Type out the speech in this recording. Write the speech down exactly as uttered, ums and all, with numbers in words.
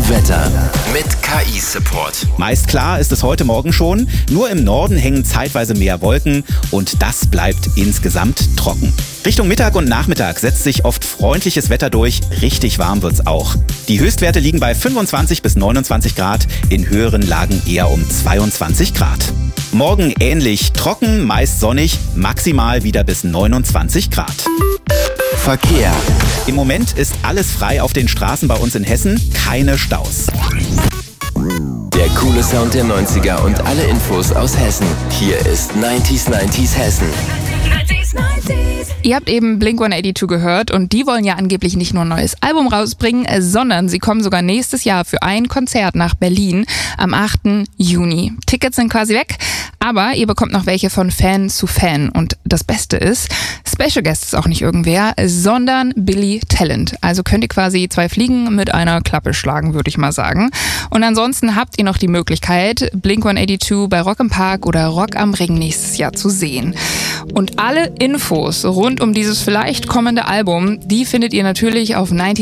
Wetter mit K I-Support. Meist klar ist es heute Morgen schon. Nur im Norden hängen zeitweise mehr Wolken und das bleibt insgesamt trocken. Richtung Mittag und Nachmittag setzt sich oft freundliches Wetter durch. Richtig warm wird's auch. Die Höchstwerte liegen bei fünfundzwanzig bis neunundzwanzig Grad, in höheren Lagen eher um zweiundzwanzig Grad. Morgen ähnlich trocken, meist sonnig, maximal wieder bis neunundzwanzig Grad. Verkehr. Im Moment ist alles frei auf den Straßen bei uns in Hessen, keine Staus. Der coole Sound der neunziger und alle Infos aus Hessen. Hier ist neunzig neunzig Hessen. Ihr habt eben Blink hundertzweiundachtzig gehört und die wollen ja angeblich nicht nur ein neues Album rausbringen, sondern sie kommen sogar nächstes Jahr für ein Konzert nach Berlin am achten Juni. Tickets sind quasi weg, aber ihr bekommt noch welche von Fan zu Fan. Und das Beste ist, Special Guest ist auch nicht irgendwer, sondern Billy Talent. Also könnt ihr quasi zwei Fliegen mit einer Klappe schlagen, würde ich mal sagen. Und ansonsten habt ihr noch die Möglichkeit, Blink hundertzweiundachtzig bei Rock im Park oder Rock am Ring nächstes Jahr zu sehen. Und alle Infos rund um dieses vielleicht kommende Album, die findet ihr natürlich auf neunzig